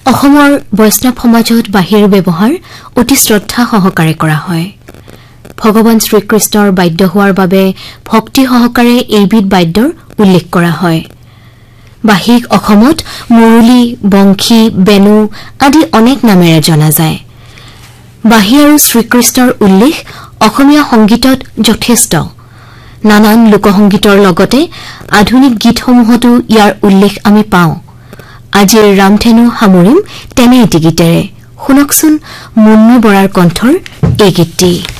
অসমৰ বৈষ্ণৱ সমাজত বাঁহীৰ ব্যৱহাৰ অতি শ্ৰদ্ধা সহকাৰে কৰা হয়। ভগৱান শ্ৰীকৃষ্ণৰ বাদ্য হোৱাৰ বাবে ভক্তি সহকাৰে এইবিধ বাদ্যৰ উল্লেখ কৰা হয়। বাঁহীক অসমত মুৰুলী, বংশী, বেণু আদি অনেক নামেৰে জনা যায়। বাঁহী আৰু শ্ৰীকৃষ্ণৰ উল্লেখ অসমীয়া সংগীতত যথেষ্ট। নানান লোকসংগীতৰ লগতে আধুনিক গীতসমূহতো ইয়াৰ উল্লেখ আমি পাওঁ। আজিৰ ৰামধেনু সামৰিম তেনে এটি গীতেৰে। শুনকচোন মুন্মী বৰাৰ কণ্ঠৰ এই গীতটি।